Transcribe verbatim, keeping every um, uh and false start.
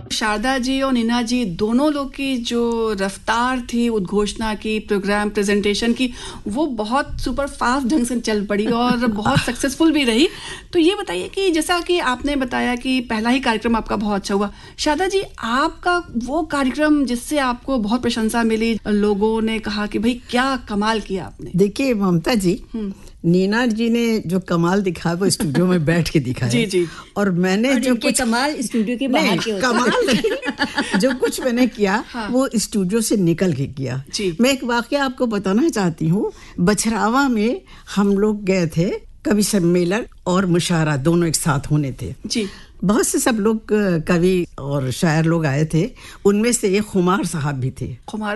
शारदा जी और नीना जी दोनों लोग की जो रफ्तार थी उद्घोषणा की, प्रोग्राम प्रेजेंटेशन की, वो बहुत सुपर फास्ट ढंग से चल पड़ी और बहुत सक्सेसफुल भी रही। तो ये बताइए कि जैसा कि आपने बताया कि पहला ही कार्यक्रम आपका बहुत अच्छा हुआ, शारदा जी आपका वो कार्यक्रम जिससे आपको बहुत प्रशंसा मिली, लोगों ने कहा कि भाई क्या कमाल किया आपने? देखिए ममता जी, नीना जी ने जो कमाल दिखाया वो स्टूडियो में बैठ के दिखाया। जी जी। और मैंने और जो कुछ कमाल स्टूडियो के बाहर के होते हैं। कमाल नहीं, जो कुछ मैंने किया हाँ। वो स्टूडियो से निकल के किया। मैं एक वाकया आपको बताना चाहती हूँ। बछरावा में हम लोग गए थे, कवि सम्मेलन और मुशायरा दोनों एक साथ होने थे जी। बहुत से सब लोग कवि और शायर लोग आए थे, उनमें से एक खुमार साहब भी थे। खुमार